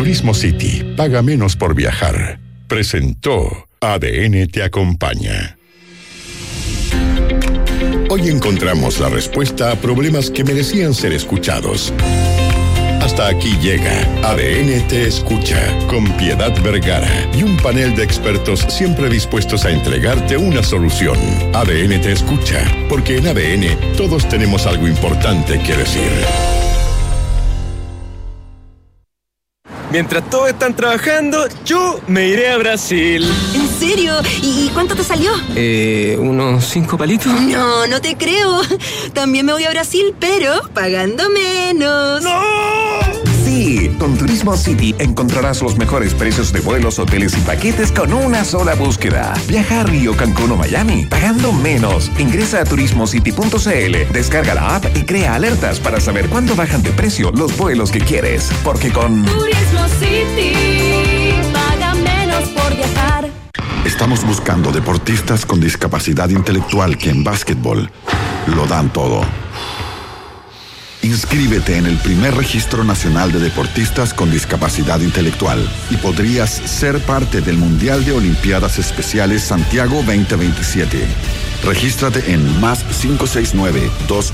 Turismo City, paga menos por viajar. Presentó ADN Te Acompaña. Hoy encontramos la respuesta a problemas que merecían ser escuchados. Hasta aquí llega ADN Te Escucha, con Piedad Vergara y un panel de expertos siempre dispuestos a entregarte una solución. ADN Te Escucha, porque en ADN todos tenemos algo importante que decir. Mientras todos están trabajando, yo me iré a Brasil. ¿En serio? ¿Y cuánto te salió? ¿Unos 5 palitos? No, no te creo. También me voy a Brasil, pero pagando menos. ¡No! Sí, con Turismo City encontrarás los mejores precios de vuelos, hoteles y paquetes con una sola búsqueda. Viaja a Río, Cancún o Miami, pagando menos. Ingresa a turismocity.cl, descarga la app y crea alertas para saber cuándo bajan de precio los vuelos que quieres. Porque con Turismo City, paga menos por viajar. Estamos buscando deportistas con discapacidad intelectual que en básquetbol lo dan todo. Inscríbete en el primer registro nacional de deportistas con discapacidad intelectual y podrías ser parte del Mundial de Olimpiadas Especiales Santiago 2027. Regístrate en +569-2811-7796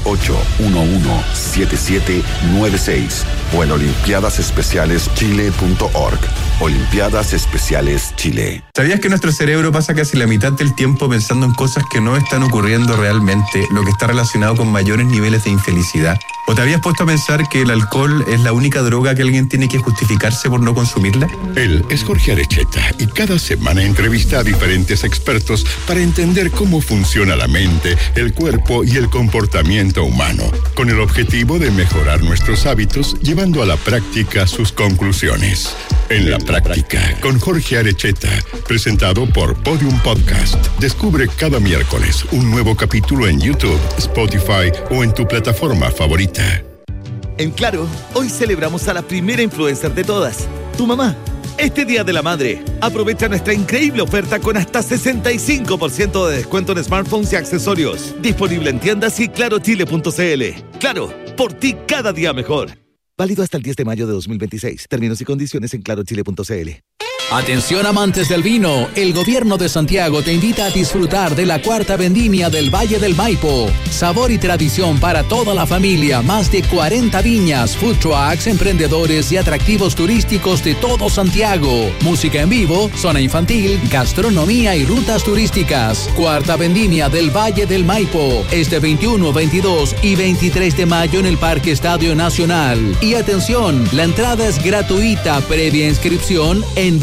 o en olimpiadasespecialeschile.org. Olimpiadas Especiales Chile. ¿Sabías que nuestro cerebro pasa casi la mitad del tiempo pensando en cosas que no están ocurriendo realmente, lo que está relacionado con mayores niveles de infelicidad? ¿O te habías puesto a pensar que el alcohol es la única droga que alguien tiene que justificarse por no consumirla? Él es Jorge Arecheta y cada semana entrevista a diferentes expertos para entender cómo funciona la mente, el cuerpo y el comportamiento humano, con el objetivo de mejorar nuestros hábitos, llevando a la práctica sus conclusiones. En la práctica, con Jorge Arecheta, presentado por Podium Podcast. Descubre cada miércoles un nuevo capítulo en YouTube, Spotify o en tu plataforma favorita. En Claro, hoy celebramos a la primera influencer de todas, tu mamá. Este Día de la Madre, aprovecha nuestra increíble oferta con hasta 65% de descuento en smartphones y accesorios. Disponible en tiendas y clarochile.cl. Claro, por ti cada día mejor. Válido hasta el 10 de mayo de 2026. Términos y condiciones en clarochile.cl. Atención amantes del vino, el gobierno de Santiago te invita a disfrutar de la cuarta vendimia del Valle del Maipo. Sabor y tradición para toda la familia, más de 40 viñas, food trucks, emprendedores y atractivos turísticos de todo Santiago. Música en vivo, zona infantil, gastronomía y rutas turísticas. Cuarta vendimia del Valle del Maipo, este 21, 22 y 23 de mayo en el Parque Estadio Nacional. Y atención, la entrada es gratuita, previa inscripción en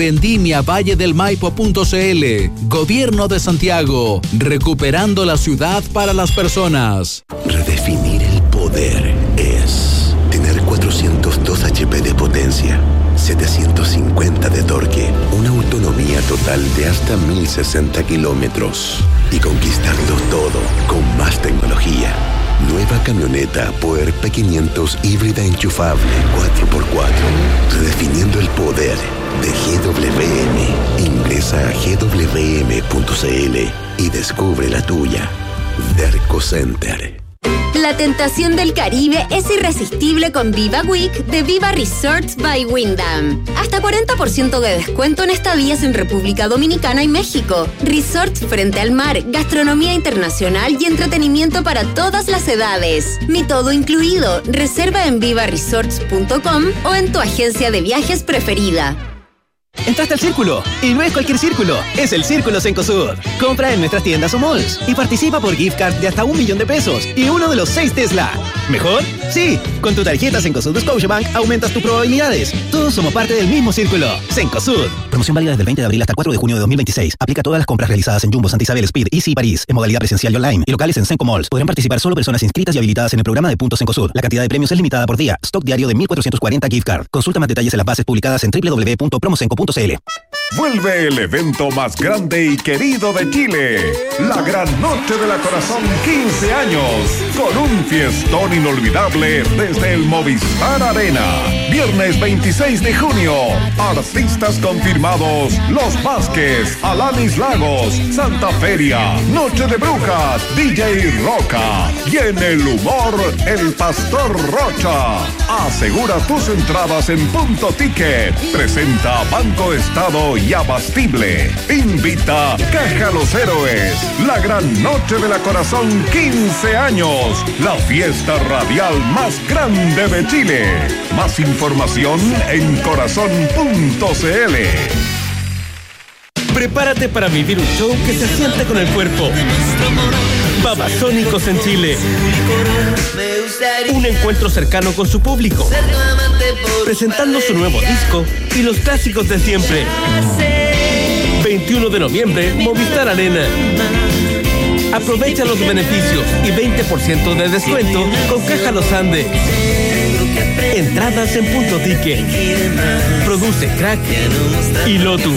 vendimiavalledelmaipo.cl. Gobierno de Santiago, recuperando la ciudad para las personas. Redefinir el poder es tener 402 HP de potencia, 750 de torque, una autonomía total de hasta 1060 kilómetros y conquistarlo todo con más tecnología. Nueva camioneta Power P500 híbrida enchufable 4x4. Redefiniendo el poder de GWM. Ingresa a gwm.cl y descubre la tuya. Derco Center. La tentación del Caribe es irresistible con Viva Week de Viva Resorts by Wyndham. Hasta 40% de descuento en estadías en República Dominicana y México. Resorts frente al mar, gastronomía internacional y entretenimiento para todas las edades. Mi todo incluido. Reserva en vivaresorts.com o en tu agencia de viajes preferida. Entraste al Círculo, y no es cualquier círculo, es el Círculo Cencosud. Compra en nuestras tiendas o malls y participa por gift card de hasta $1.000.000 y uno de los 6 Tesla. ¿Mejor? Sí, con tu tarjeta Cencosud de Scotiabank aumentas tus probabilidades. Todos somos parte del mismo Círculo. Cencosud. Promoción válida desde el 20 de abril hasta el 4 de junio de 2026. Aplica a todas las compras realizadas en Jumbo, Santa Isabel, Speed, Easy y París, en modalidad presencial y online, y locales en Cenco Malls. Podrán participar solo personas inscritas y habilitadas en el programa de Puntos Cencosud. La cantidad de premios es limitada por día. Stock diario de 1.440 gift card. Consulta más detalles en las bases publicadas en www.promocenco.cl. Vuelve el evento más grande y querido de Chile, la Gran Noche de la Corazón 15 años, con un fiestón inolvidable desde el Movistar Arena. viernes 26 de junio. Artistas confirmados: Los Vázquez, Alanis Lagos, Santa Feria, Noche de Brujas, DJ Roca y en el humor, el Pastor Rocha. Asegura tus entradas en Punto Ticket. Presenta Banco Estado y Abastible. Invita Caja Los Héroes. La gran noche de la Corazón, 15 años. La fiesta radial más grande de Chile. Más información en corazón.cl. Prepárate para vivir un show que se siente con el cuerpo. Babasónicos en Chile. Un encuentro cercano con su público, presentando su nuevo disco y los clásicos de siempre. 21 de noviembre, Movistar Arena. Aprovecha los beneficios y 20% de descuento con Caja Los Andes. Entradas en Punto Ticket. Produce Crack y Lotus.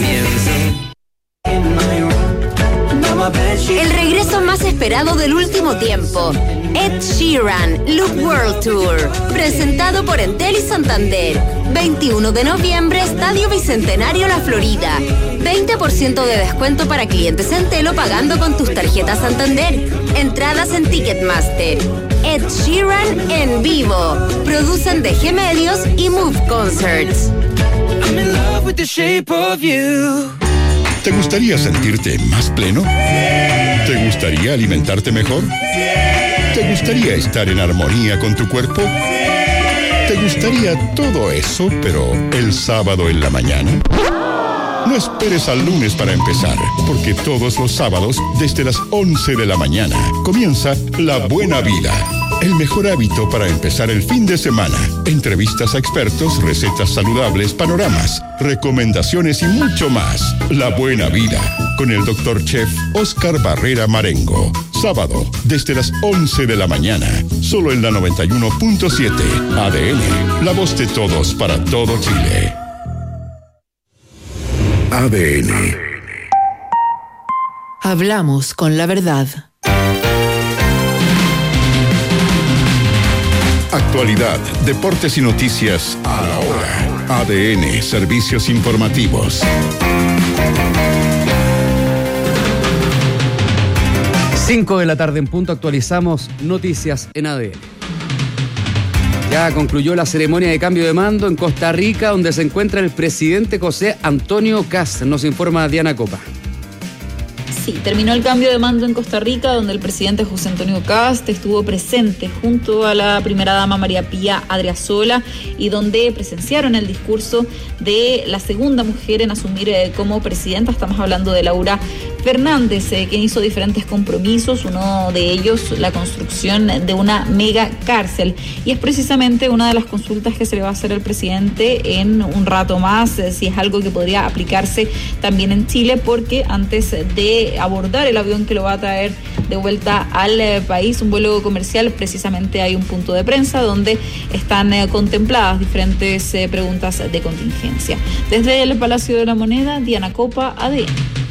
El regreso más esperado del último tiempo. Ed Sheeran, Loop World Tour. Presentado por Entel y Santander. 21 de noviembre, Estadio Bicentenario La Florida. 20% de descuento para clientes Entelo pagando con tus tarjetas Santander. Entradas en Ticketmaster. Ed Sheeran en vivo. Producen DG Medios y Move Concerts. I'm in love with the shape of you. ¿Te gustaría sentirte más pleno? ¿Te gustaría alimentarte mejor? ¿Te gustaría estar en armonía con tu cuerpo? ¿Te gustaría todo eso, pero el sábado en la mañana? No esperes al lunes para empezar, porque todos los sábados, desde las 11 de la mañana, comienza La Buena Vida. El mejor hábito para empezar el fin de semana. Entrevistas a expertos, recetas saludables, panoramas, recomendaciones y mucho más. La Buena Vida, con el Dr. Chef Oscar Barrera Marengo. Sábado, desde las 11 de la mañana, solo en la 91.7. ADN, la voz de todos para todo Chile. ADN. Hablamos con la verdad. Actualidad, deportes y noticias a la hora. ADN, servicios informativos. 5 de la tarde en punto, actualizamos noticias en ADN. Ya concluyó la ceremonia de cambio de mando en Costa Rica, donde se encuentra el presidente José Antonio Kast. Nos informa Diana Copa. Sí, terminó el cambio de mando en Costa Rica, donde el presidente José Antonio Kast estuvo presente junto a la primera dama María Pía Adriasola y donde presenciaron el discurso de la segunda mujer en asumir como presidenta. Estamos hablando de Laura Fernández, quien hizo diferentes compromisos, uno de ellos la construcción de una mega cárcel. Y es precisamente una de las consultas que se le va a hacer al presidente en un rato más, si es algo que podría aplicarse también en Chile, porque antes de abordar el avión que lo va a traer de vuelta al país, un vuelo comercial, precisamente hay un punto de prensa donde están contempladas diferentes preguntas de contingencia. Desde el Palacio de la Moneda, Diana Copa, ADN.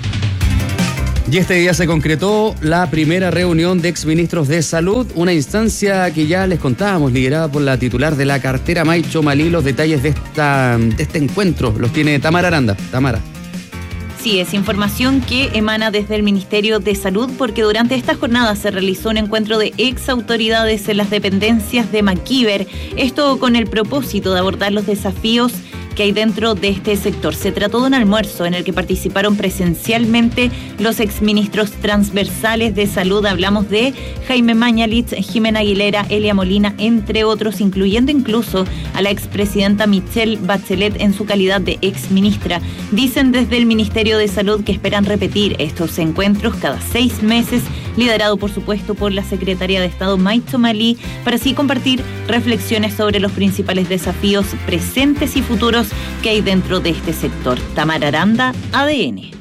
Y este día se concretó la primera reunión de exministros de salud, una instancia que ya les contábamos, liderada por la titular de la cartera Maicho Malí. Los detalles de este encuentro los tiene Tamara Aranda. Tamara. Sí, es información que emana desde el Ministerio de Salud, porque durante esta jornada se realizó un encuentro de ex autoridades en las dependencias de MacIver, esto con el propósito de abordar los desafíos que hay dentro de este sector. Se trató de un almuerzo en el que participaron presencialmente los exministros transversales de salud. Hablamos de Jaime Mañalich, Jimena Aguilera, Elia Molina, entre otros, incluyendo incluso a la expresidenta Michelle Bachelet en su calidad de exministra. Dicen desde el Ministerio de Salud que esperan repetir estos encuentros cada 6 meses, liderado por supuesto por la secretaria de Estado Maicho Malí, para así compartir reflexiones sobre los principales desafíos presentes y futuros que hay dentro de este sector. Tamara Aranda, ADN.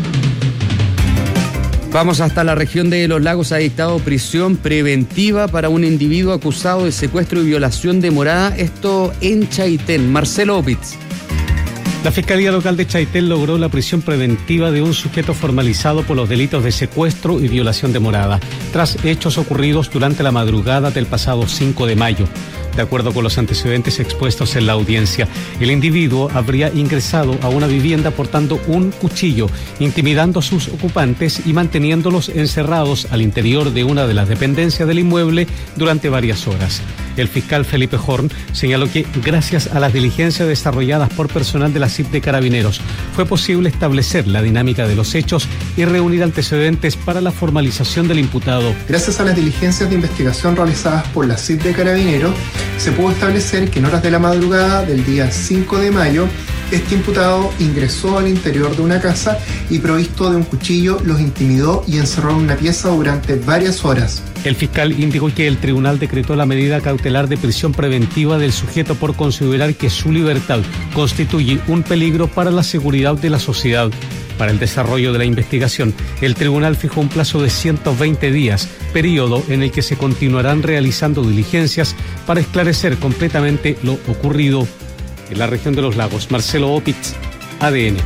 Vamos hasta la región de Los Lagos. Ha dictado prisión preventiva para un individuo acusado de secuestro y violación de morada, esto en Chaitén. Marcelo Opitz. La Fiscalía Local de Chaitén logró la prisión preventiva de un sujeto formalizado por los delitos de secuestro y violación de morada, tras hechos ocurridos durante la madrugada del pasado 5 de mayo. De acuerdo con los antecedentes expuestos en la audiencia, el individuo habría ingresado a una vivienda portando un cuchillo, intimidando a sus ocupantes y manteniéndolos encerrados al interior de una de las dependencias del inmueble durante varias horas. El fiscal Felipe Horn señaló que, gracias a las diligencias desarrolladas por personal de la CIP de Carabineros, fue posible establecer la dinámica de los hechos y reunir antecedentes para la formalización del imputado. Gracias a las diligencias de investigación realizadas por la CIP de Carabineros, se pudo establecer que en horas de la madrugada del día 5 de mayo, este imputado ingresó al interior de una casa y, provisto de un cuchillo, los intimidó y encerró en una pieza durante varias horas. El fiscal indicó que el tribunal decretó la medida cautelar de prisión preventiva del sujeto por considerar que su libertad constituye un peligro para la seguridad de la sociedad. Para el desarrollo de la investigación, el tribunal fijó un plazo de 120 días, periodo en el que se continuarán realizando diligencias para esclarecer completamente lo ocurrido. En la región de los lagos, Marcelo Opitz, ADN.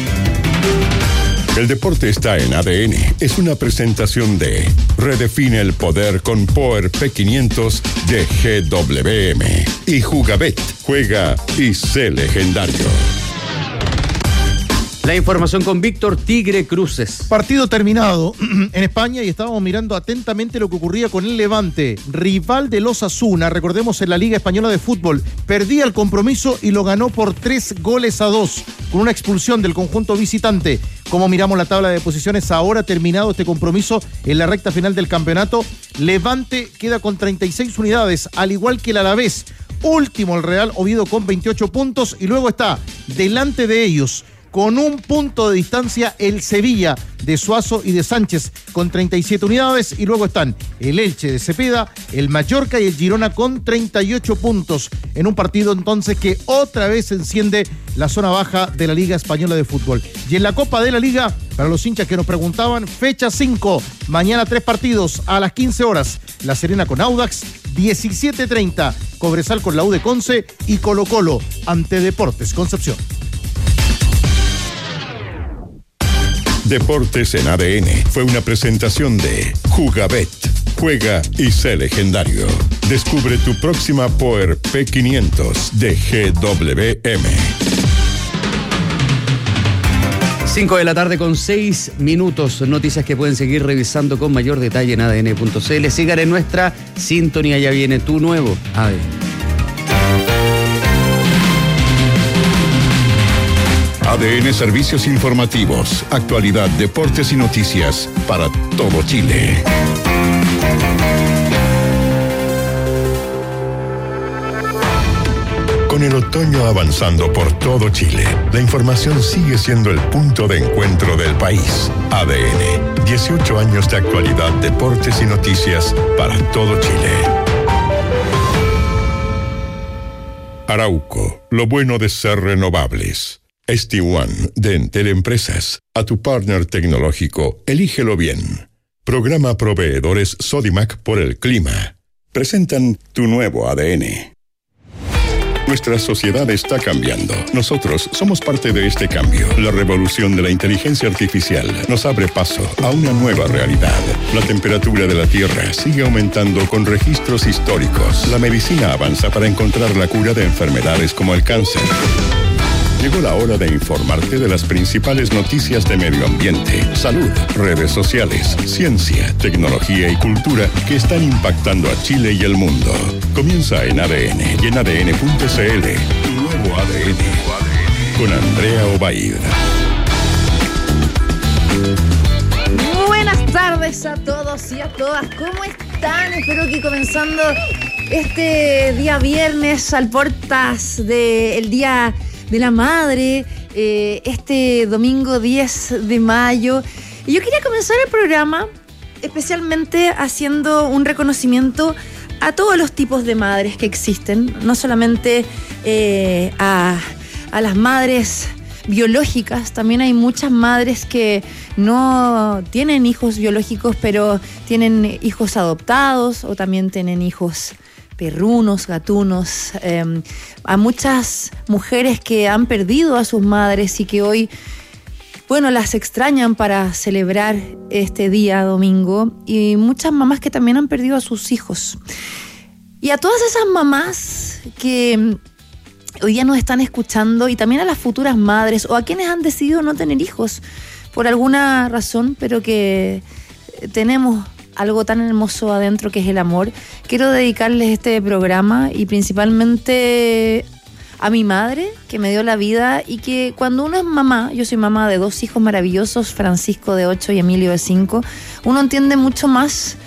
El deporte está en ADN. Es una presentación de Redefine el poder con Power P500 de GWM. Y Jugabet. Juega y sé legendario. La información con Víctor Tigre Cruces. Partido terminado en España y estábamos mirando atentamente lo que ocurría con el Levante, rival del Osasuna, recordemos, en la Liga Española de Fútbol. Perdía el compromiso y lo ganó por 3-2, con una expulsión del conjunto visitante. Como miramos la tabla de posiciones, ahora terminado este compromiso en la recta final del campeonato, Levante queda con 36 unidades, al igual que el Alavés. Último el Real Oviedo con 28 puntos y luego está delante de ellos, con un punto de distancia, el Sevilla de Suazo y de Sánchez con 37 unidades, y luego están el Elche de Cepeda, el Mallorca y el Girona con 38 puntos, en un partido entonces que otra vez enciende la zona baja de la Liga Española de Fútbol. Y en la Copa de la Liga, para los hinchas que nos preguntaban, fecha 5, mañana 3 partidos a las 15 horas, La Serena con Audax, 17:30, Cobresal con la U de Conce y Colo Colo ante Deportes Concepción. Deportes en ADN fue una presentación de Jugabet. Juega y sé legendario. Descubre tu próxima Power P500 de GWM. 5 de la tarde con 6 minutos. Noticias que pueden seguir revisando con mayor detalle en adn.cl. Sigan en nuestra sintonía. Ya viene tu nuevo ADN. ADN Servicios Informativos, actualidad, deportes y noticias para todo Chile. Con el otoño avanzando por todo Chile, la información sigue siendo el punto de encuentro del país. ADN, 18 años de actualidad, deportes y noticias para todo Chile. Arauco, lo bueno de ser renovables. ST1 de Entel Empresas. A tu partner tecnológico, elígelo bien. Programa Proveedores Sodimac por el clima. Presentan tu nuevo ADN. Nuestra sociedad está cambiando. Nosotros somos parte de este cambio. La revolución de la inteligencia artificial nos abre paso a una nueva realidad. La temperatura de la Tierra sigue aumentando con registros históricos. La medicina avanza para encontrar la cura de enfermedades como el cáncer. Llegó la hora de informarte de las principales noticias de medio ambiente, salud, redes sociales, ciencia, tecnología y cultura que están impactando a Chile y el mundo. Comienza en ADN y en ADN.cl. Tu nuevo ADN. Con Andrea Obaid. Buenas tardes a todos y a todas. ¿Cómo están? Espero que comenzando este día viernes al portas del Día de la Madre, este domingo 10 de mayo. Y yo quería comenzar el programa especialmente haciendo un reconocimiento a todos los tipos de madres que existen, no solamente a las madres biológicas. También hay muchas madres que no tienen hijos biológicos, pero tienen hijos adoptados o también tienen hijos perrunos, gatunos, a muchas mujeres que han perdido a sus madres y que hoy, bueno, las extrañan para celebrar este día domingo, y muchas mamás que también han perdido a sus hijos. Y a todas esas mamás que hoy día nos están escuchando, y también a las futuras madres o a quienes han decidido no tener hijos por alguna razón, pero que tenemos algo tan hermoso adentro que es el amor, quiero dedicarles este programa y principalmente a mi madre, que me dio la vida, y que cuando uno es mamá, yo soy mamá de 2 hijos maravillosos, Francisco de 8 y Emilio de 5, uno entiende mucho más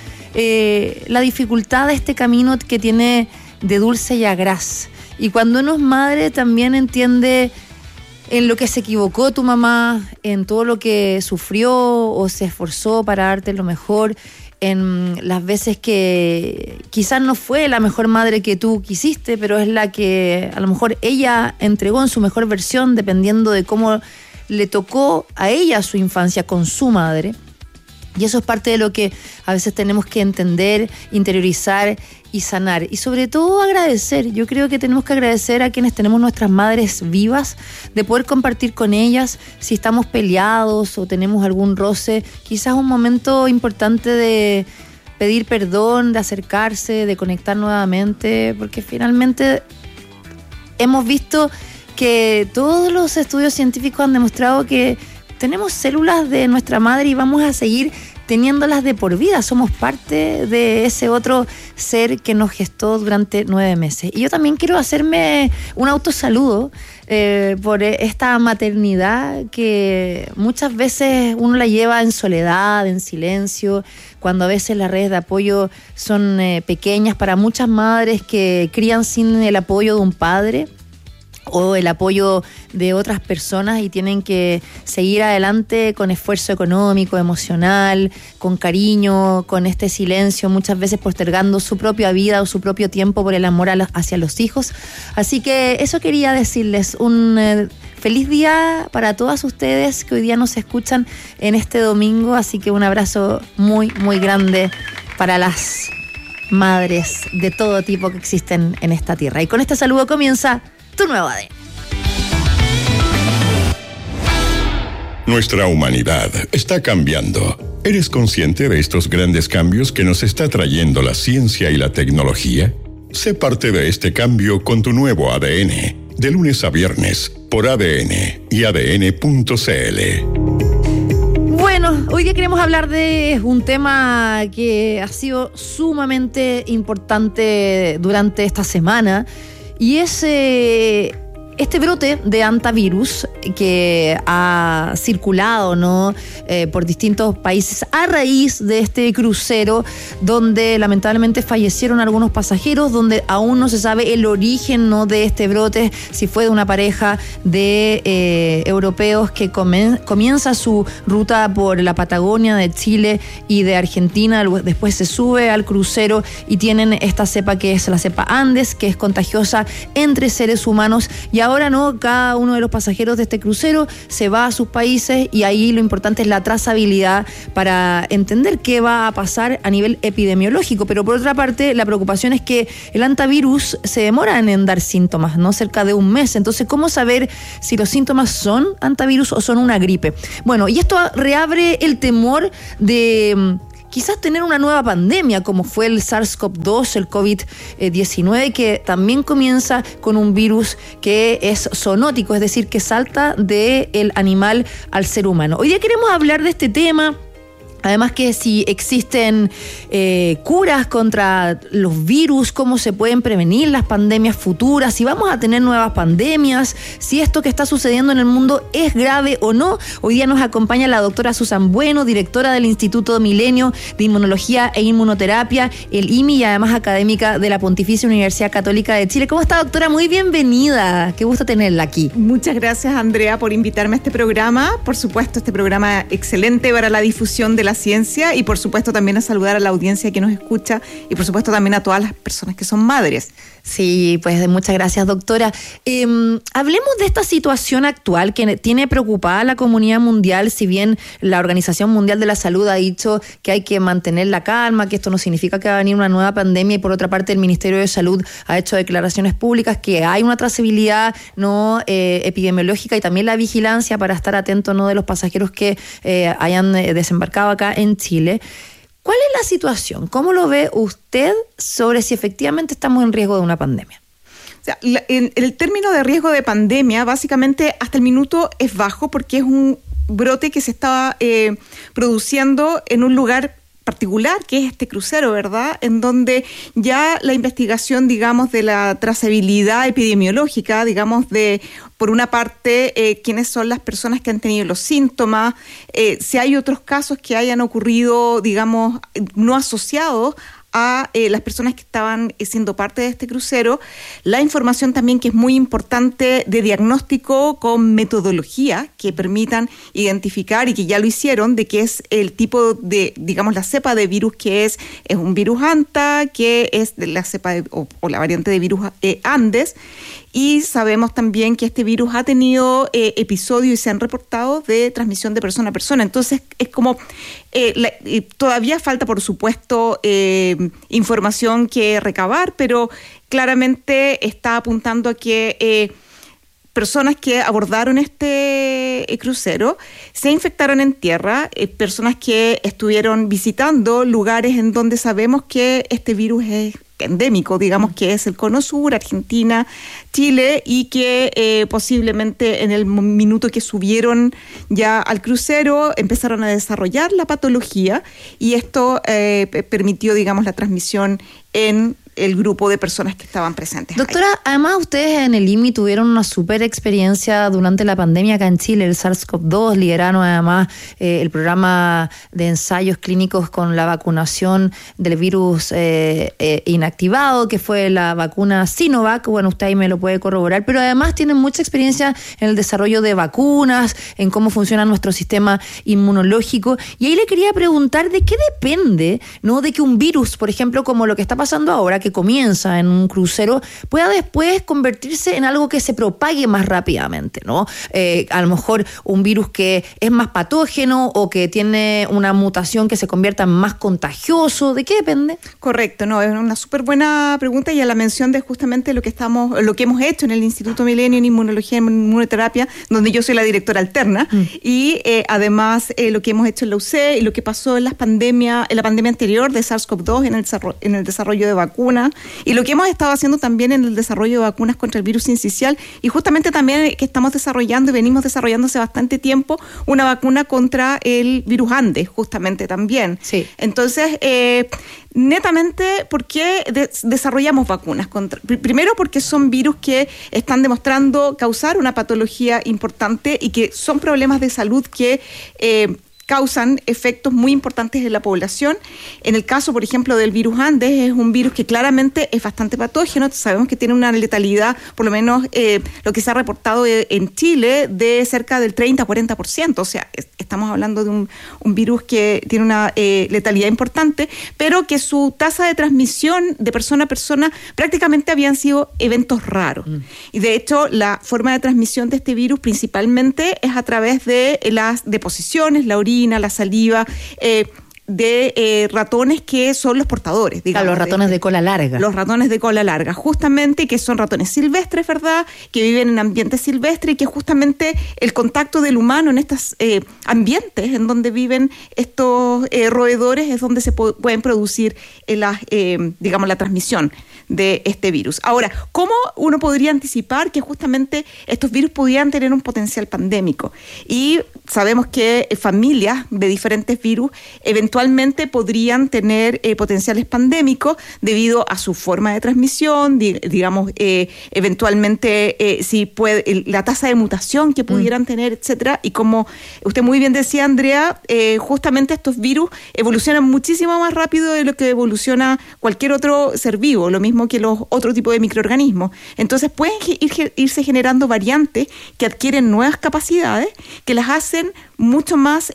la dificultad de este camino que tiene de dulce y a gras. Y cuando uno es madre también entiende en lo que se equivocó tu mamá, en todo lo que sufrió o se esforzó para darte lo mejor, en las veces que quizás no fue la mejor madre que tú quisiste, pero es la que a lo mejor ella entregó en su mejor versión, dependiendo de cómo le tocó a ella su infancia con su madre. Y eso es parte de lo que a veces tenemos que entender, interiorizar y sanar. Y sobre todo agradecer. Yo creo que tenemos que agradecer a quienes tenemos nuestras madres vivas, de poder compartir con ellas si estamos peleados o tenemos algún roce. Quizás un momento importante de pedir perdón, de acercarse, de conectar nuevamente, porque finalmente hemos visto que todos los estudios científicos han demostrado que tenemos células de nuestra madre y vamos a seguir teniéndolas de por vida. Somos parte de ese otro ser que nos gestó durante 9 meses. Y yo también quiero hacerme un autosaludo por esta maternidad que muchas veces uno la lleva en soledad, en silencio, cuando a veces las redes de apoyo son pequeñas para muchas madres que crían sin el apoyo de un padre o el apoyo de otras personas y tienen que seguir adelante con esfuerzo económico, emocional, con cariño, con este silencio, muchas veces postergando su propia vida o su propio tiempo por el amor hacia los hijos. Así que eso quería decirles, un feliz día para todas ustedes que hoy día nos escuchan en este domingo, así que un abrazo muy, muy grande para las madres de todo tipo que existen en esta tierra. Y con este saludo comienza Tu Nuevo ADN. Nuestra humanidad está cambiando. ¿Eres consciente de estos grandes cambios que nos está trayendo la ciencia y la tecnología? Sé parte de este cambio con Tu Nuevo ADN, de lunes a viernes, por ADN y ADN.cl. Bueno, hoy día queremos hablar de un tema que ha sido sumamente importante durante esta semana, y es este brote de hantavirus que ha circulado, ¿no? Por distintos países a raíz de este crucero donde lamentablemente fallecieron algunos pasajeros, donde aún no se sabe el origen, ¿no?, de este brote, si fue de una pareja de europeos que comienza su ruta por la Patagonia de Chile y de Argentina, después se sube al crucero y tienen esta cepa que es la cepa Andes, que es contagiosa entre seres humanos, y ahora no, cada uno de los pasajeros de este crucero se va a sus países y ahí lo importante es la trazabilidad para entender qué va a pasar a nivel epidemiológico. Pero por otra parte, la preocupación es que el hantavirus se demora en dar síntomas, ¿no? Cerca de 1 mes. Entonces, ¿cómo saber si los síntomas son hantavirus o son una gripe? Bueno, y esto reabre el temor de quizás tener una nueva pandemia, como fue el SARS-CoV-2, el COVID-19, que también comienza con un virus que es zoonótico, es decir, que salta del animal al ser humano. Hoy día queremos hablar de este tema. Además que si existen curas contra los virus, cómo se pueden prevenir las pandemias futuras, si vamos a tener nuevas pandemias, si esto que está sucediendo en el mundo es grave o no. Hoy día nos acompaña la doctora Susan Bueno, directora del Instituto Milenio de Inmunología e Inmunoterapia, el IMI, y además académica de la Pontificia Universidad Católica de Chile. ¿Cómo está, doctora? Muy bienvenida. Qué gusto tenerla aquí. Muchas gracias, Andrea, por invitarme a este programa. Por supuesto, este programa excelente para la difusión de la ciencia, y por supuesto también a saludar a la audiencia que nos escucha, y por supuesto también a todas las personas que son madres. Sí, pues muchas gracias, doctora. Hablemos de esta situación actual que tiene preocupada a la comunidad mundial. Si bien la Organización Mundial de la Salud ha dicho que hay que mantener la calma, que esto no significa que va a venir una nueva pandemia, y por otra parte el Ministerio de Salud ha hecho declaraciones públicas que hay una trazabilidad no epidemiológica y también la vigilancia para estar atento, ¿no?, de los pasajeros que hayan desembarcado acá en Chile. ¿Cuál es la situación? ¿Cómo lo ve usted sobre si efectivamente estamos en riesgo de una pandemia? O sea, en el término de riesgo de pandemia, básicamente hasta el minuto es bajo porque es un brote que se estaba produciendo en un lugar particular, que es este crucero, ¿verdad? En donde ya la investigación, digamos, de la trazabilidad epidemiológica, digamos, de, por una parte, quiénes son las personas que han tenido los síntomas, si hay otros casos que hayan ocurrido, digamos, no asociados a las personas que estaban siendo parte de este crucero, la información también que es muy importante de diagnóstico con metodología que permitan identificar y que ya lo hicieron, de que es el tipo de, digamos, la cepa de virus que es un virus Anta, que es de la cepa o la variante de virus Andes, y sabemos también que este virus ha tenido episodios y se han reportado de transmisión de persona a persona. Entonces es como todavía falta, por supuesto, información que recabar, pero claramente está apuntando a que personas que abordaron este crucero se infectaron en tierra, personas que estuvieron visitando lugares en donde sabemos que este virus es endémico, digamos que es el Cono Sur, Argentina, Chile, y que posiblemente en el minuto que subieron ya al crucero empezaron a desarrollar la patología y esto permitió, digamos, la transmisión en el grupo de personas que estaban presentes. Doctora, además ustedes en el IMI tuvieron una súper experiencia durante la pandemia acá en Chile, el SARS-CoV-2, lideraron además el programa de ensayos clínicos con la vacunación del virus inactivado, que fue la vacuna Sinovac. Bueno, usted ahí me lo puede corroborar, pero además tienen mucha experiencia en el desarrollo de vacunas, en cómo funciona nuestro sistema inmunológico, y ahí le quería preguntar de qué depende, ¿no?, de que un virus, por ejemplo, como lo que está pasando ahora, que comienza en un crucero, pueda después convertirse en algo que se propague más rápidamente, ¿no? A lo mejor un virus que es más patógeno o que tiene una mutación que se convierta en más contagioso. ¿De qué depende? Correcto, no, es una súper buena pregunta y a la mención de justamente lo que hemos hecho en el Instituto Milenio en Inmunología y Inmunoterapia, donde yo soy la directora alterna, y además lo que hemos hecho en la UC y lo que pasó en la pandemia anterior de SARS-CoV-2 en el desarrollo de vacunas, y lo que hemos estado haciendo también en el desarrollo de vacunas contra el virus sincicial, y justamente también que estamos desarrollando y venimos desarrollando hace bastante tiempo una vacuna contra el virus Andes, justamente también. Sí. Entonces, netamente, ¿por qué desarrollamos vacunas? Primero, porque son virus que están demostrando causar una patología importante y que son problemas de salud que causan efectos muy importantes en la población. En el caso, por ejemplo, del virus Andes, es un virus que claramente es bastante patógeno. Sabemos que tiene una letalidad, por lo menos lo que se ha reportado en Chile, de cerca del 30-40%. O sea, estamos hablando de un virus que tiene una letalidad importante, pero que su tasa de transmisión de persona a persona prácticamente habían sido eventos raros. Y de hecho, la forma de transmisión de este virus principalmente es a través de las deposiciones, la orina, la saliva, de ratones que son los portadores, digamos. Los ratones de cola larga. Los ratones de cola larga, justamente, que son ratones silvestres, ¿verdad?, que viven en ambientes silvestres y que justamente el contacto del humano en estos ambientes en donde viven estos roedores es donde se pueden producir digamos, la transmisión de este virus. Ahora, ¿cómo uno podría anticipar que justamente estos virus pudieran tener un potencial pandémico? Y sabemos que familias de diferentes virus eventualmente podrían tener potenciales pandémicos debido a su forma de transmisión, digamos, eventualmente la tasa de mutación que pudieran tener, etcétera. Y como usted muy bien decía, Andrea, justamente estos virus evolucionan muchísimo más rápido de lo que evoluciona cualquier otro ser vivo, lo mismo que los otros tipos de microorganismos. Entonces pueden irse generando variantes que adquieren nuevas capacidades que las hacen mucho más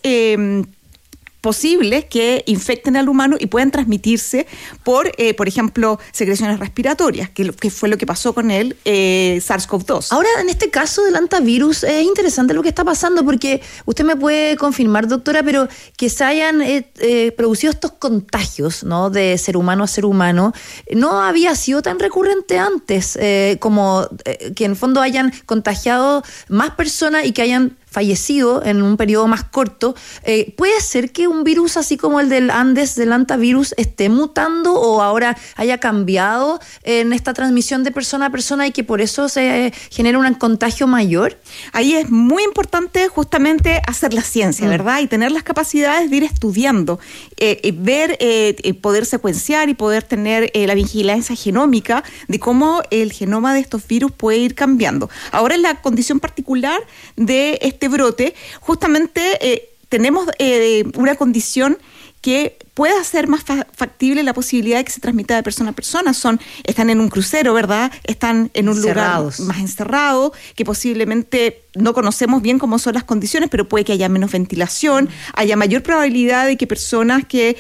posibles que infecten al humano y pueden transmitirse por ejemplo, secreciones respiratorias, que fue lo que pasó con el SARS-CoV-2. Ahora, en este caso del antivirus, es interesante lo que está pasando, porque usted me puede confirmar, doctora, pero que se hayan producido estos contagios, ¿no?, de ser humano a ser humano, no había sido tan recurrente antes, como que en el fondo hayan contagiado más personas y que hayan fallecido en un periodo más corto. ¿Puede ser que un virus así como el del Andes, del hantavirus, esté mutando o ahora haya cambiado en esta transmisión de persona a persona y que por eso se genera un contagio mayor? Ahí es muy importante justamente hacer la ciencia, ¿verdad? Y tener las capacidades de ir estudiando, ver, poder secuenciar y poder tener la vigilancia genómica de cómo el genoma de estos virus puede ir cambiando. Ahora, en la condición particular de este brote, justamente tenemos una condición que pueda ser más factible la posibilidad de que se transmita de persona a persona. Están en un crucero, ¿verdad? Están en un lugar más encerrado, que posiblemente no conocemos bien cómo son las condiciones, pero puede que haya menos ventilación, haya mayor probabilidad de que personas que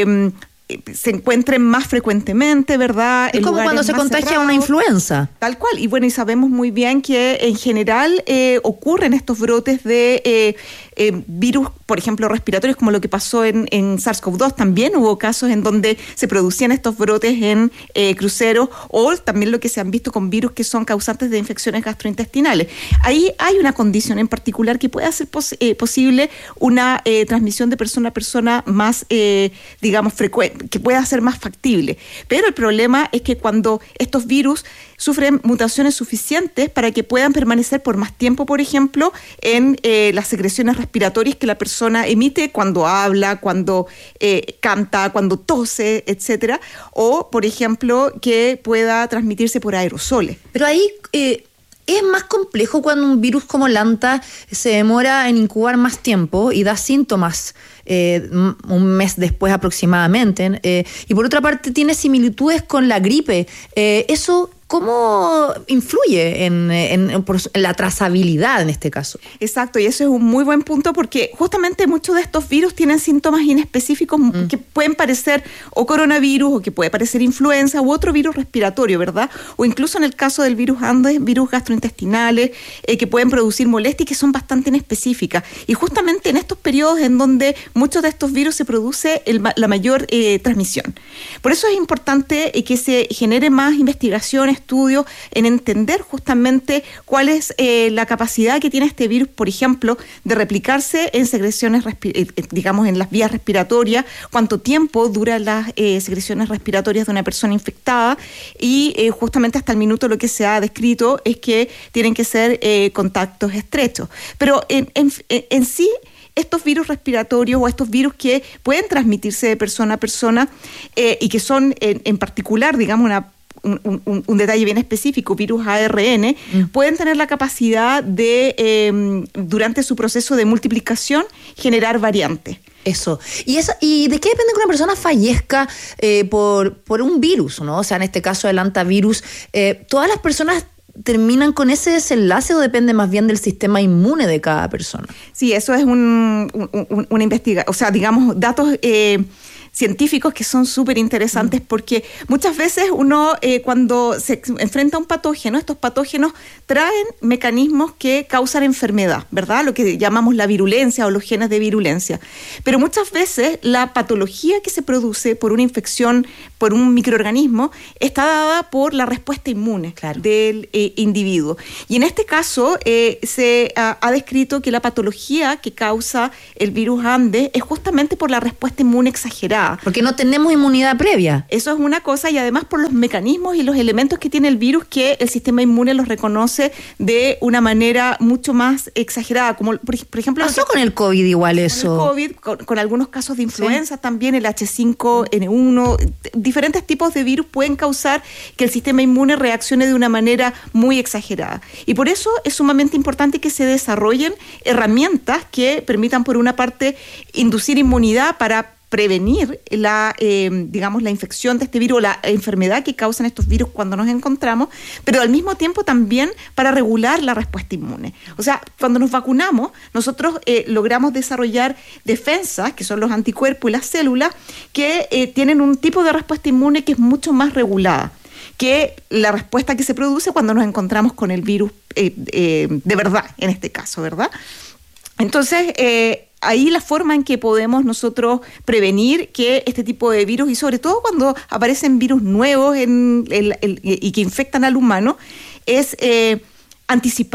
se encuentren más frecuentemente, ¿verdad? Es como cuando se contagia una influenza. Tal cual. Y bueno, y sabemos muy bien que en general ocurren estos brotes de virus, por ejemplo, respiratorios, como lo que pasó en SARS-CoV-2. También hubo casos en donde se producían estos brotes en cruceros, o también lo que se han visto con virus que son causantes de infecciones gastrointestinales. Ahí hay una condición en particular que puede hacer posible una transmisión de persona a persona más, digamos, frecuente, que pueda ser más factible. Pero el problema es que cuando estos virus sufren mutaciones suficientes para que puedan permanecer por más tiempo, por ejemplo, en las secreciones respiratorias que la persona emite cuando habla, cuando canta, cuando tose, etcétera, o, por ejemplo, que pueda transmitirse por aerosoles. Pero ahí es más complejo cuando un virus como el Hanta se demora en incubar más tiempo y da síntomas un mes después aproximadamente. Y por otra parte tiene similitudes con la gripe. Eso, ¿cómo influye en la trazabilidad en este caso? Exacto, y eso es un muy buen punto porque justamente muchos de estos virus tienen síntomas inespecíficos que pueden parecer o coronavirus o que puede parecer influenza u otro virus respiratorio, ¿verdad? O incluso en el caso del virus Andes, virus gastrointestinales que pueden producir molestias y que son bastante inespecíficas. Y justamente en estos periodos en donde muchos de estos virus se produce la mayor transmisión. Por eso es importante que se genere más investigación, estudios en entender justamente cuál es la capacidad que tiene este virus, por ejemplo, de replicarse en secreciones, digamos, en las vías respiratorias, cuánto tiempo duran las secreciones respiratorias de una persona infectada y justamente hasta el minuto lo que se ha descrito es que tienen que ser contactos estrechos. Pero en sí, estos virus respiratorios o estos virus que pueden transmitirse de persona a persona y que son en particular, digamos, un detalle bien específico, virus ARN, pueden tener la capacidad de, durante su proceso de multiplicación, generar variantes. Eso. ¿Y de qué depende que una persona fallezca por un virus, ¿no? O sea, en este caso del hantavirus, ¿todas las personas terminan con ese desenlace o depende más bien del sistema inmune de cada persona? Sí, eso es una investigación, o sea, digamos, datos científicos que son súper interesantes porque muchas veces uno cuando se enfrenta a un patógeno, estos patógenos traen mecanismos que causan enfermedad, ¿verdad? Lo que llamamos la virulencia o los genes de virulencia. Pero muchas veces la patología que se produce por una infección, por un microorganismo, está dada por la respuesta inmune del individuo. Y en este caso se ha descrito que la patología que causa el virus Andes es justamente por la respuesta inmune exagerada. Porque no tenemos inmunidad previa. Eso es una cosa y además por los mecanismos y los elementos que tiene el virus que el sistema inmune los reconoce de una manera mucho más exagerada. Como por ejemplo... Pasó con el COVID igual eso. Con el COVID, con algunos casos de influenza también, el H5N1, diferentes tipos de virus pueden causar que el sistema inmune reaccione de una manera muy exagerada. Y por eso es sumamente importante que se desarrollen herramientas que permitan, por una parte, inducir inmunidad para prevenir la infección de este virus o la enfermedad que causan estos virus cuando nos encontramos, pero al mismo tiempo también para regular la respuesta inmune. O sea, cuando nos vacunamos, nosotros logramos desarrollar defensas, que son los anticuerpos y las células, que tienen un tipo de respuesta inmune que es mucho más regulada que la respuesta que se produce cuando nos encontramos con el virus de verdad, en este caso, ¿verdad? Entonces, ahí la forma en que podemos nosotros prevenir que este tipo de virus, y sobre todo cuando aparecen virus nuevos y que infectan al humano, es anticipar.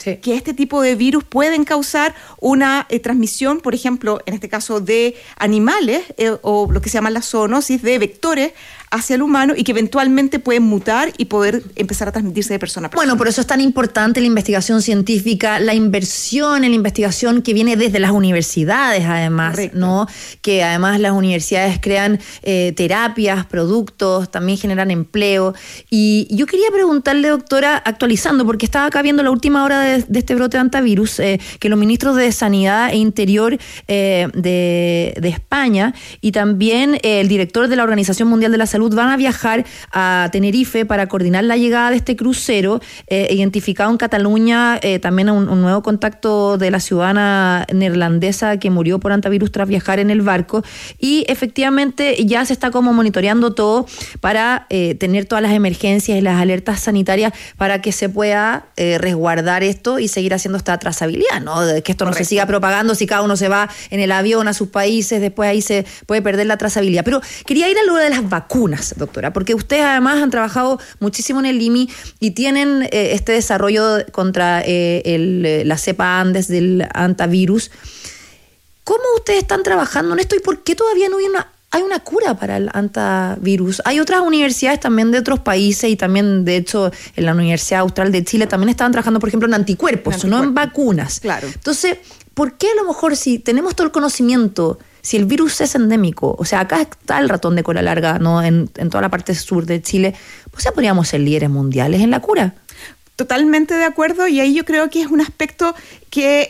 que este tipo de virus pueden causar una transmisión, por ejemplo, en este caso de animales o lo que se llama la zoonosis, de vectores hacia el humano y que eventualmente pueden mutar y poder empezar a transmitirse de persona a persona. Bueno, por eso es tan importante la investigación científica, la inversión en la investigación que viene desde las universidades, además, correcto, ¿no? Que además las universidades crean terapias, productos, también generan empleo. Y yo quería preguntarle, doctora, actualizando, porque estaba acá viendo la última hora de este brote de antivirus, que los ministros de Sanidad e Interior de España y también el director de la Organización Mundial de la Salud van a viajar a Tenerife para coordinar la llegada de este crucero, identificado en Cataluña también a un nuevo contacto de la ciudadana neerlandesa que murió por antivirus tras viajar en el barco, y efectivamente ya se está como monitoreando todo para tener todas las emergencias y las alertas sanitarias para que se pueda resguardar esto y seguir haciendo esta trazabilidad, ¿no? De que esto no se siga propagando, si cada uno se va en el avión a sus países, después ahí se puede perder la trazabilidad. Pero quería ir a lo de las vacunas, doctora, porque ustedes además han trabajado muchísimo en el IMI y tienen este desarrollo contra la cepa Andes del antivirus. ¿Cómo ustedes están trabajando en esto y por qué todavía no hay una cura para el antivirus? Hay otras universidades también de otros países y también, de hecho, en la Universidad Austral de Chile también estaban trabajando, por ejemplo, en anticuerpos, no en vacunas. Claro. Entonces, ¿por qué a lo mejor si tenemos todo el conocimiento, si el virus es endémico, o sea, acá está el ratón de cola larga, ¿no? En toda la parte sur de Chile, pues ya podríamos ser líderes mundiales en la cura? Totalmente de acuerdo, y ahí yo creo que es un aspecto que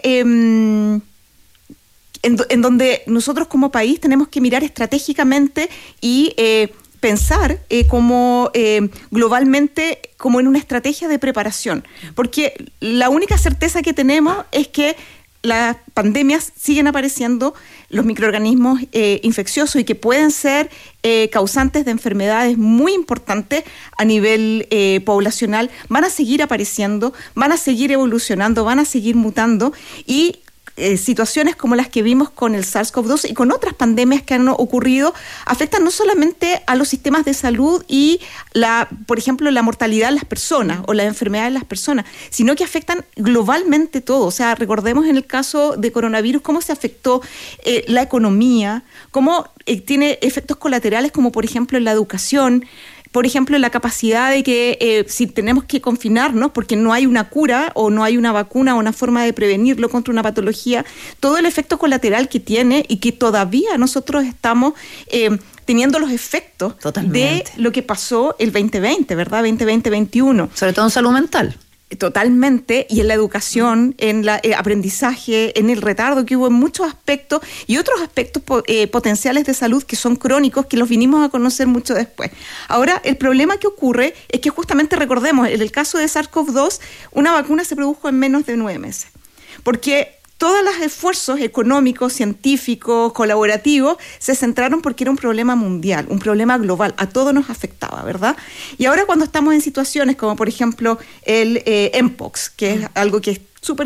en donde nosotros como país tenemos que mirar estratégicamente y pensar como globalmente como en una estrategia de preparación, porque la única certeza que tenemos es que las pandemias siguen apareciendo, los microorganismos infecciosos y que pueden ser causantes de enfermedades muy importantes a nivel poblacional, van a seguir apareciendo, van a seguir evolucionando, van a seguir mutando, y situaciones como las que vimos con el SARS-CoV-2 y con otras pandemias que han ocurrido afectan no solamente a los sistemas de salud y por ejemplo, la mortalidad de las personas o la enfermedad de las personas, sino que afectan globalmente todo. O sea, recordemos en el caso de coronavirus cómo se afectó la economía, cómo tiene efectos colaterales como por ejemplo en la educación, por ejemplo, la capacidad de que si tenemos que confinarnos porque no hay una cura o no hay una vacuna o una forma de prevenirlo contra una patología, todo el efecto colateral que tiene y que todavía nosotros estamos teniendo los efectos de lo que pasó el 2020, ¿verdad? 2020-2021. Sobre todo en salud mental. Totalmente, y en la educación, en el aprendizaje, en el retardo que hubo en muchos aspectos y otros aspectos potenciales de salud que son crónicos, que los vinimos a conocer mucho después. Ahora, el problema que ocurre es que justamente recordemos, en el caso de SARS-CoV-2, una vacuna se produjo en menos de 9 meses, porque todos los esfuerzos económicos, científicos, colaborativos se centraron porque era un problema mundial, un problema global, a todos nos afectaba, ¿verdad? Y ahora cuando estamos en situaciones como por ejemplo el Mpox, que es algo que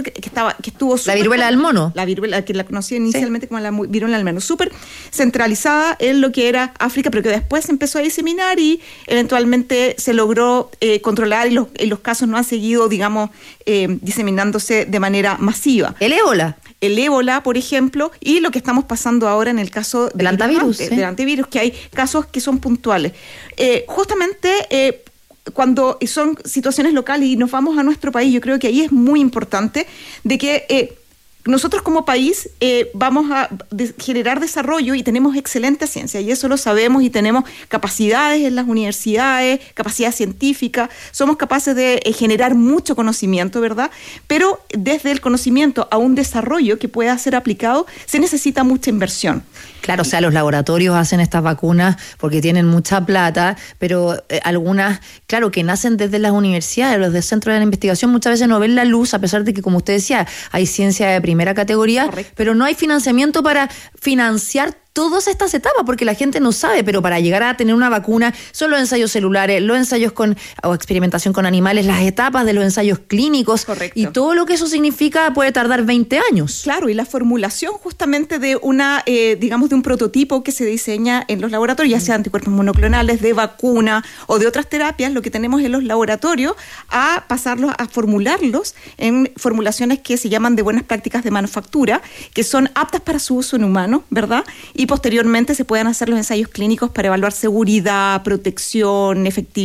estuvo la viruela del mono. La viruela, que la conocí inicialmente como la viruela del mono, súper centralizada en lo que era África, pero que después se empezó a diseminar y eventualmente se logró controlar y los casos no han seguido, digamos, diseminándose de manera masiva. El ébola. El ébola, por ejemplo, y lo que estamos pasando ahora en el caso del antivirus. Del antivirus, que hay casos que son puntuales. Justamente cuando son situaciones locales y nos vamos a nuestro país, yo creo que ahí es muy importante de que nosotros como país vamos a generar desarrollo y tenemos excelente ciencia y eso lo sabemos y tenemos capacidades en las universidades, capacidad científica, somos capaces de generar mucho conocimiento, ¿verdad? Pero desde el conocimiento a un desarrollo que pueda ser aplicado se necesita mucha inversión. Claro, o sea, los laboratorios hacen estas vacunas porque tienen mucha plata, pero algunas, claro, que nacen desde las universidades, los de centros de la investigación, muchas veces no ven la luz, a pesar de que, como usted decía, hay ciencia de primera categoría, correcto, pero no hay financiamiento para financiar todas estas etapas, porque la gente no sabe, pero para llegar a tener una vacuna son los ensayos celulares, los ensayos o experimentación con animales, las etapas de los ensayos clínicos. Correcto. Y todo lo que eso significa puede tardar 20 años. Claro, y la formulación justamente de una, digamos, de un prototipo que se diseña en los laboratorios, ya sea anticuerpos monoclonales, de vacuna o de otras terapias, lo que tenemos en los laboratorios, a pasarlos a formularlos en formulaciones que se llaman de buenas prácticas de manufactura, que son aptas para su uso en humanos, ¿verdad? Y posteriormente se pueden hacer los ensayos clínicos para evaluar seguridad, protección,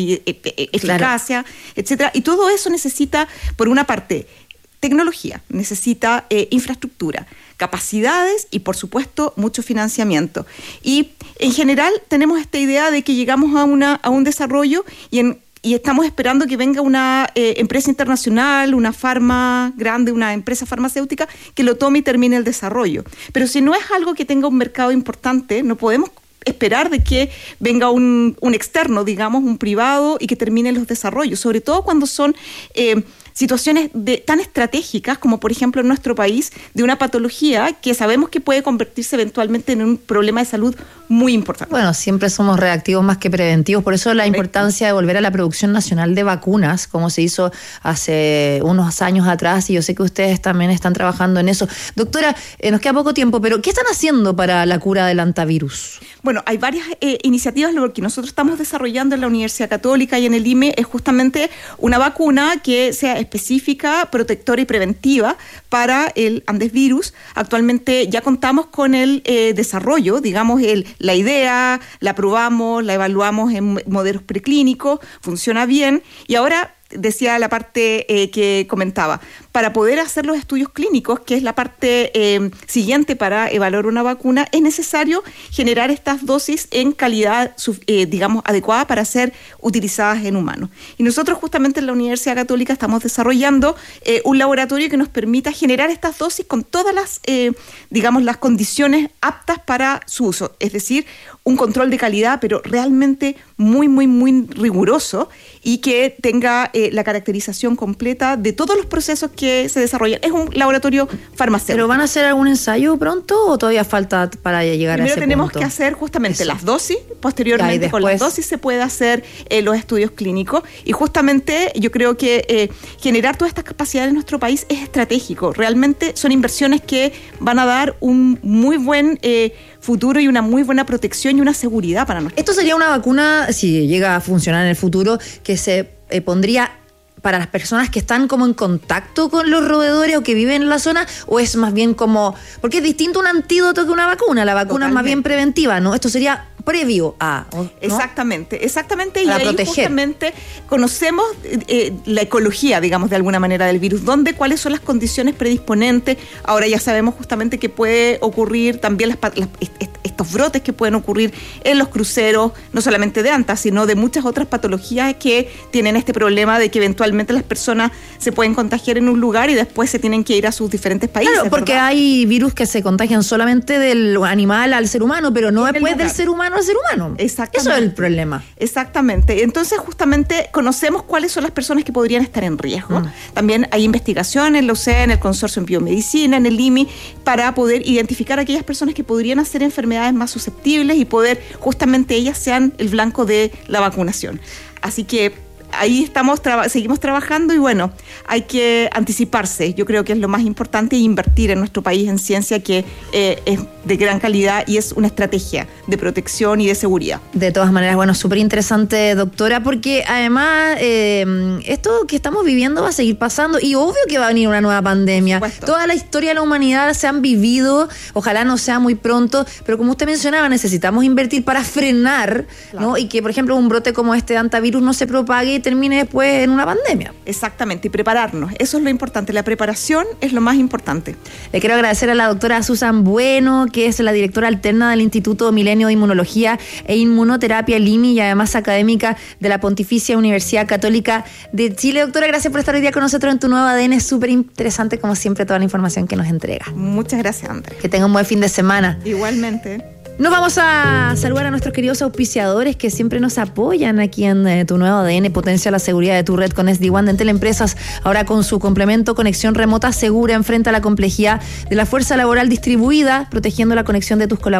eficacia, etcétera. Y todo eso necesita, por una parte, tecnología, necesita infraestructura, capacidades y, por supuesto, mucho financiamiento. Y en general tenemos esta idea de que llegamos a un desarrollo y estamos esperando que venga una empresa internacional, una farma grande, una empresa farmacéutica que lo tome y termine el desarrollo. Pero si no es algo que tenga un mercado importante, no podemos esperar de que venga un externo, digamos, un privado, y que termine los desarrollos, sobre todo cuando son situaciones tan estratégicas como, por ejemplo, en nuestro país, de una patología que sabemos que puede convertirse eventualmente en un problema de salud muy importante. Bueno, siempre somos reactivos más que preventivos, por eso la importancia de volver a la producción nacional de vacunas, como se hizo hace unos años atrás, y yo sé que ustedes también están trabajando en eso. Doctora, nos queda poco tiempo, pero ¿qué están haciendo para la cura del antivirus? Bueno, hay varias iniciativas. Lo que nosotros estamos desarrollando en la Universidad Católica y en el IME es justamente una vacuna que sea específica, protectora y preventiva para el Andesvirus. Actualmente ya contamos con el desarrollo, digamos, la idea, la probamos, la evaluamos en modelos preclínicos, funciona bien, y ahora decía la parte que comentaba, para poder hacer los estudios clínicos, que es la parte siguiente para evaluar una vacuna, es necesario generar estas dosis en calidad, digamos, adecuada para ser utilizadas en humanos. Y nosotros justamente en la Universidad Católica estamos desarrollando un laboratorio que nos permita generar estas dosis con todas las, digamos, las condiciones aptas para su uso, es decir, un control de calidad, pero realmente muy, muy, muy riguroso, y que tenga la caracterización completa de todos los procesos que se desarrollan. Es un laboratorio farmacéutico. ¿Pero van a hacer algún ensayo pronto o todavía falta para llegar a ese punto? Primero tenemos que hacer justamente las dosis, posteriormente con las dosis se puede hacer los estudios clínicos, y justamente yo creo que generar todas estas capacidades en nuestro país es estratégico. Realmente son inversiones que van a dar un muy buen futuro y una muy buena protección y una seguridad para nosotros. Esto sería una vacuna, si llega a funcionar en el futuro, que se pondría para las personas que están como en contacto con los roedores o que viven en la zona, o es más bien como, porque es distinto un antídoto que una vacuna, la vacuna es más bien preventiva, ¿no? Esto sería previo a, ¿no? Exactamente, y para ahí proteger. Justamente conocemos la ecología, digamos, de alguna manera del virus, cuáles son las condiciones predisponentes. Ahora ya sabemos justamente que puede ocurrir también estos brotes que pueden ocurrir en los cruceros, no solamente de antas, sino de muchas otras patologías que tienen este problema de que eventualmente las personas se pueden contagiar en un lugar y después se tienen que ir a sus diferentes países. Claro, porque ¿verdad? hay virus que se contagian solamente del animal al ser humano, pero no después del ser humano al ser humano. Exactamente. Eso es el problema. Exactamente. Entonces, justamente conocemos cuáles son las personas que podrían estar en riesgo. También hay investigación en la UCE, en el Consorcio en Biomedicina, en el IMI, para poder identificar a aquellas personas que podrían hacer enfermedades más susceptibles y poder justamente ellas sean el blanco de la vacunación. Así que ahí seguimos trabajando, y bueno, hay que anticiparse. Yo creo que es lo más importante, invertir en nuestro país en ciencia, que es de gran calidad y es una estrategia de protección y de seguridad. De todas maneras, bueno, súper interesante, doctora, porque además esto que estamos viviendo va a seguir pasando, y obvio que va a venir una nueva pandemia. Toda la historia de la humanidad se han vivido, ojalá no sea muy pronto, pero como usted mencionaba, necesitamos invertir para frenar, claro, ¿no? Y que, por ejemplo, un brote como este de antivirus no se propague y termine después en una pandemia. Exactamente, y prepararnos, eso es lo importante, la preparación es lo más importante. Le quiero agradecer a la doctora Susan Bueno, que es la directora alterna del Instituto Milenio de Inmunología e Inmunoterapia, el IMI, y además académica de la Pontificia Universidad Católica de Chile. Doctora, gracias por estar hoy día con nosotros en Tu Nuevo ADN, es súper interesante como siempre toda la información que nos entrega. Muchas gracias, Andrés. Que tenga un buen fin de semana. Igualmente. Nos vamos a saludar a nuestros queridos auspiciadores que siempre nos apoyan aquí en Tu Nuevo ADN. Potencia la seguridad de tu red con SD-WAN de Entel Empresas. Ahora con su complemento conexión remota segura, enfrenta la complejidad de la fuerza laboral distribuida, protegiendo la conexión de tus colaboradores.